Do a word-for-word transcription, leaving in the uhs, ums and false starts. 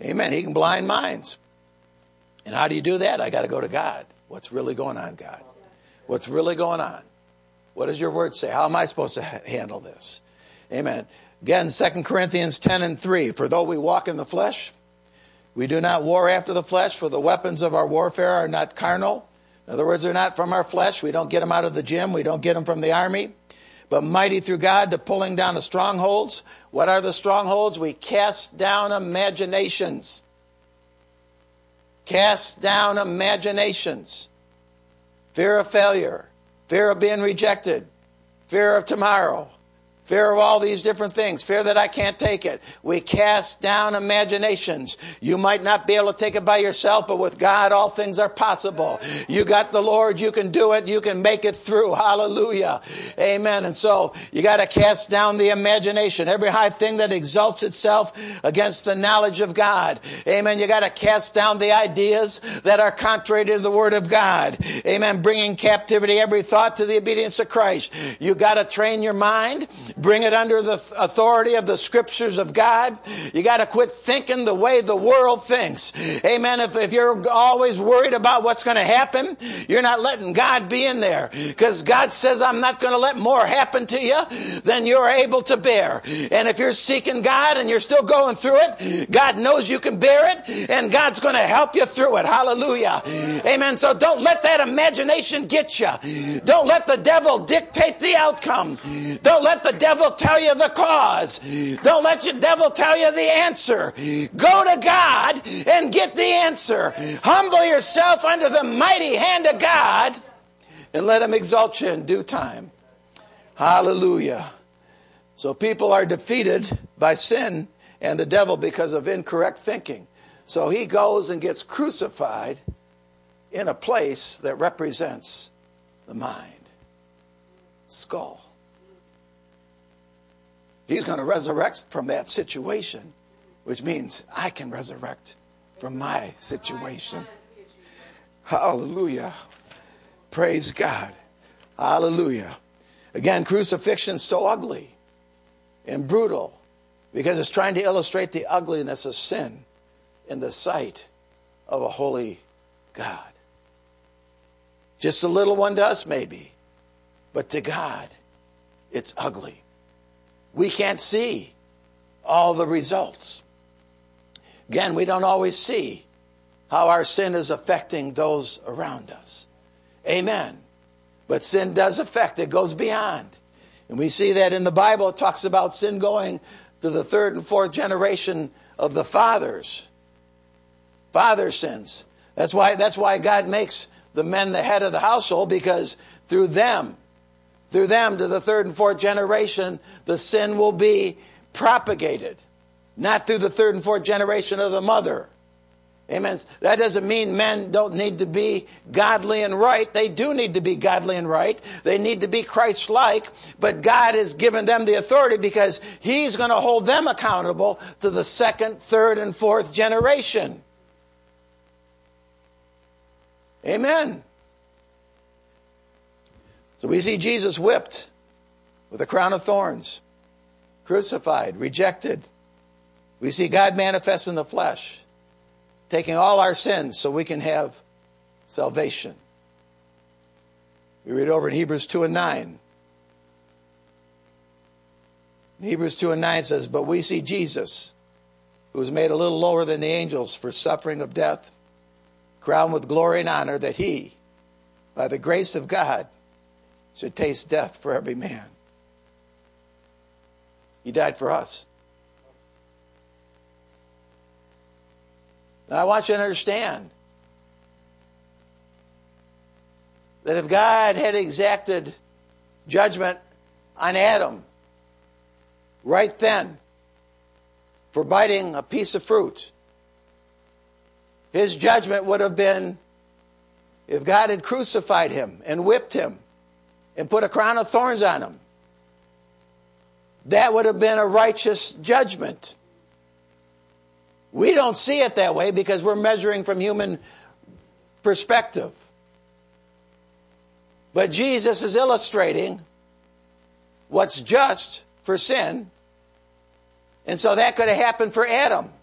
Amen. He can blind minds. And how do you do that? I got to go to God. What's really going on, God? What's really going on? What does your word say? How am I supposed to ha- handle this? Amen. Again, Second Corinthians ten and three. For though we walk in the flesh, we do not war after the flesh, for the weapons of our warfare are not carnal. In other words, they're not from our flesh. We don't get them out of the gym. We don't get them from the army. But mighty through God to pulling down the strongholds. What are the strongholds? We cast down imaginations. Cast down imaginations. Fear of failure. Fear of being rejected. Fear of tomorrow. Fear of all these different things. Fear that I can't take it. We cast down imaginations. You might not be able to take it by yourself, but with God, all things are possible. You got the Lord. You can do it. You can make it through. Hallelujah. Amen. And so you got to cast down the imagination. Every high thing that exalts itself against the knowledge of God. Amen. You got to cast down the ideas that are contrary to the word of God. Amen. Bringing captivity every thought to the obedience of Christ. You got to train your mind. Bring it under the authority of the scriptures of God. You got to quit thinking the way the world thinks. Amen. If, if you're always worried about what's going to happen, you're not letting God be in there. Because God says, I'm not going to let more happen to you than you're able to bear. And if you're seeking God and you're still going through it, God knows you can bear it, and God's going to help you through it. Hallelujah. Amen. So don't let that imagination get you. Don't let the devil dictate the outcome. Don't let the devil tell you the cause. Don't let your devil tell you the answer. Go to God and get the answer. Humble yourself under the mighty hand of God and let him exalt you in due time. Hallelujah. So people are defeated by sin and the devil because of incorrect thinking. So he goes and gets crucified in a place that represents the mind. Skull. He's going to resurrect from that situation, which means I can resurrect from my situation. Hallelujah. Praise God. Hallelujah. Again, crucifixion's so ugly and brutal because it's trying to illustrate the ugliness of sin in the sight of a holy God. Just a little one to us, maybe, but to God, it's ugly. We can't see all the results. Again, we don't always see how our sin is affecting those around us. Amen. But sin does affect. It goes beyond. And we see that in the Bible. It talks about sin going to the third and fourth generation of the fathers. Father sins. That's why, that's why God makes the men the head of the household, because through them, Through them to the third and fourth generation, the sin will be propagated. Not through the third and fourth generation of the mother. Amen. That doesn't mean men don't need to be godly and right. They do need to be godly and right. They need to be Christ-like. But God has given them the authority because he's going to hold them accountable to the second, third, and fourth generation. Amen. So we see Jesus whipped with a crown of thorns, crucified, rejected. We see God manifest in the flesh, taking all our sins so we can have salvation. We read over in Hebrews two and nine. Hebrews two and nine says, but we see Jesus, who was made a little lower than the angels for suffering of death, crowned with glory and honor, that he, by the grace of God, should taste death for every man. He died for us. Now I want you to understand that if God had exacted judgment on Adam right then for biting a piece of fruit, his judgment would have been if God had crucified him and whipped him and put a crown of thorns on him. That would have been a righteous judgment. We don't see it that way because we're measuring from human perspective. But Jesus is illustrating what's just for sin. And so that could have happened for Adam.